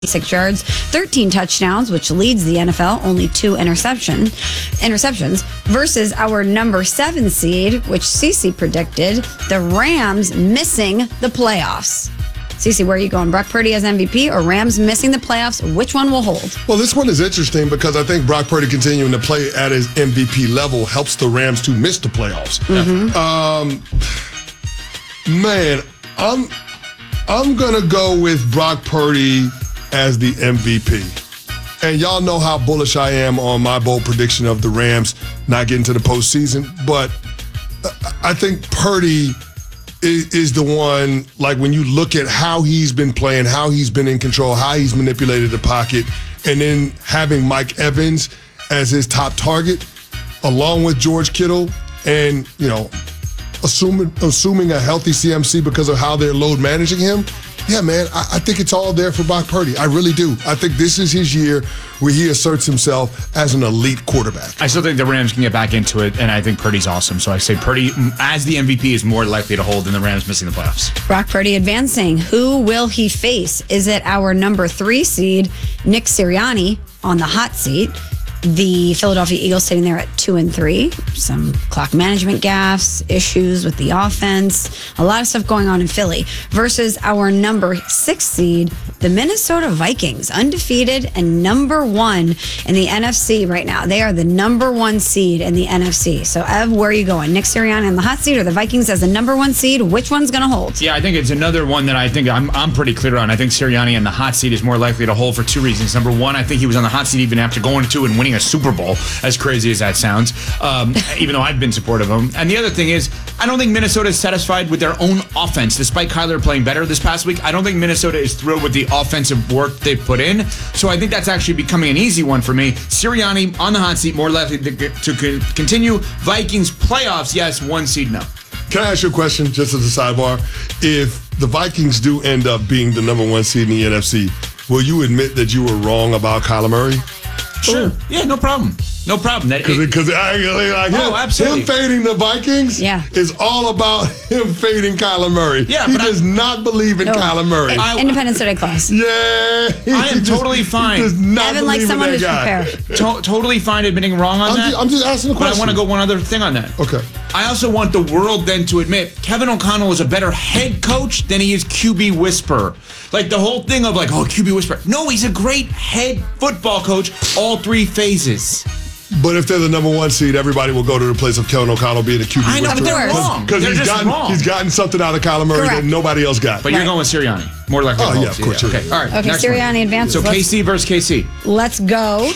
6 yards, 13 touchdowns, which leads the NFL, only 2 interceptions, versus our number 7 seed, which Cece predicted, the Rams missing the playoffs. Cece, where are you going? Brock Purdy as MVP or Rams missing the playoffs? Which one will hold? Well, this one is interesting because I think Brock Purdy continuing to play at his MVP level helps the Rams to miss the playoffs. Man, I'm gonna go with Brock Purdy as the MVP. And y'all know how bullish I am on my bold prediction of the Rams not getting to the postseason. But I think Purdy is the one, like when you look at how he's been playing, how he's been in control, how he's manipulated the pocket, and then having Mike Evans as his top target, along with George Kittle, and, you know, assuming a healthy CMC because of how they're load managing him. Yeah, man, I think it's all there for Brock Purdy. I really do. I think this is his year where he asserts himself as an elite quarterback. I still think the Rams can get back into it, and I think Purdy's awesome. So I say Purdy, as the MVP, is more likely to hold than the Rams missing the playoffs. Brock Purdy advancing. Who will he face? Is it our number 3 seed, Nick Sirianni, on the hot seat? The Philadelphia Eagles sitting there at 2-3. Some clock management gaffes, issues with the offense, a lot of stuff going on in Philly. Versus our number 6 seed, the Minnesota Vikings, undefeated and number 1 in the NFC right now. They are the number 1 seed in the NFC. So, Ev, where are you going? Nick Sirianni on the hot seat or the Vikings as the number 1 seed? Which one's going to hold? Yeah, I think it's another one that I think I'm pretty clear on. I think Sirianni on the hot seat is more likely to hold for 2 reasons. Number 1, I think he was on the hot seat even after going to and winning a Super Bowl, as crazy as that sounds, even though I've been supportive of him. And the other thing is, I don't think Minnesota is satisfied with their own offense. Despite Kyler playing better this past week, I don't think Minnesota is thrilled with the offensive work they've put in. So I think that's actually becoming an easy one for me. Sirianni on the hot seat, more likely to continue. Vikings playoffs, yes. 1 seed, no. Can I ask you a question, just as a sidebar? If the Vikings do end up being the number 1 seed in the NFC, will you admit that you were wrong about Kyler Murray? Sure. Yeah, no problem. No problem. Because absolutely. Him fading the Vikings is all about him fading Kyler Murray. Yeah, he does not believe in Kyler Murray. Independent study class. Yeah. I am totally fine. He does not Evan likes someone who's prepared. Totally fine admitting wrong on that. I'm just asking a question. But I want to go one other thing on that. Okay. I also want the world then to admit Kevin O'Connell is a better head coach than he is QB whisperer. Like the whole thing of like, oh, QB whisperer. No, he's a great head football coach, all 3 phases. But if they're the number 1 seed, everybody will go to the place of Kevin O'Connell being a QB I know, but they're wrong. Because he's gotten something out of Kyler Murray that nobody else got. But you're going with Sirianni. More likely. Oh, yeah, of course. Okay, all right. Okay, Sirianni advances. So KC versus KC. Let's go.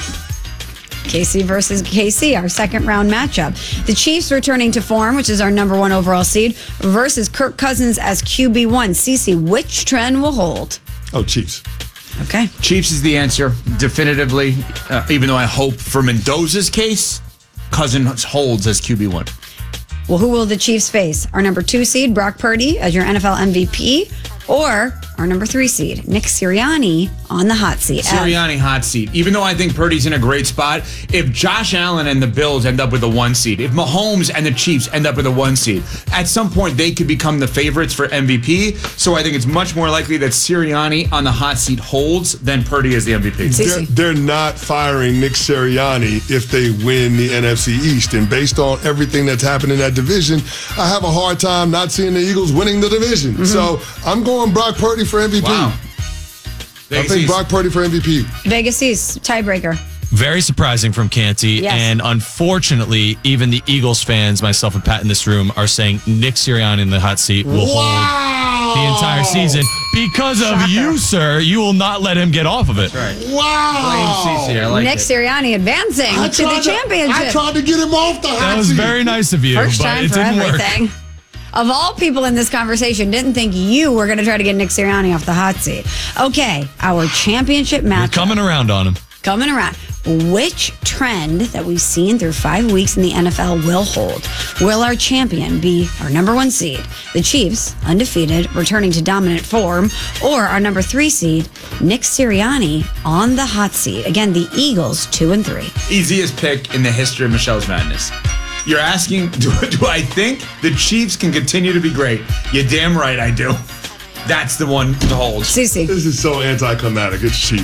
KC versus KC, our second round matchup. The Chiefs returning to form, which is our number 1 overall seed, versus Kirk Cousins as QB1. Cece, which trend will hold? Oh, Chiefs. Okay. Chiefs is the answer, definitively. Even though I hope for Mendoza's case, Cousins holds as QB1. Well, who will the Chiefs face? Our number 2 seed, Brock Purdy, as your NFL MVP, or our number 3 seed, Nick Sirianni, on the hot seat. Sirianni hot seat. Even though I think Purdy's in a great spot, if Josh Allen and the Bills end up with a 1 seed, if Mahomes and the Chiefs end up with a 1 seed, at some point they could become the favorites for MVP. So I think it's much more likely that Sirianni on the hot seat holds than Purdy as the MVP. They're not firing Nick Sirianni if they win the NFC East. And based on everything that's happened in that division, I have a hard time not seeing the Eagles winning the division. Mm-hmm. So I'm going Brock Purdy for MVP. Wow. I think Brock Purdy for MVP. Vegas East, tiebreaker. Very surprising from Canty. Yes. And unfortunately, even the Eagles fans, myself and Pat in this room, are saying Nick Sirianni in the hot seat will hold the entire season. Because of you, sir, you will not let him get off of it. That's right. Wow. Blame CC. I like Nick Sirianni advancing to the championship. I tried to get him off the hot seat. That was very nice of you, First but time it for didn't everything. work. Of all people in this conversation, didn't think you were going to try to get Nick Sirianni off the hot seat. Okay, our championship match. You're coming around on him. Coming around. Which trend that we've seen through 5 weeks in the NFL will hold? Will our champion be our number 1 seed, the Chiefs, undefeated, returning to dominant form, or our number 3 seed, Nick Sirianni, on the hot seat? Again, the Eagles, 2-3. Easiest pick in the history of Michelle's Madness. You're asking, do I think the Chiefs can continue to be great? You're damn right I do. That's the one to hold. Cece. This is so anticlimactic. It's cheating.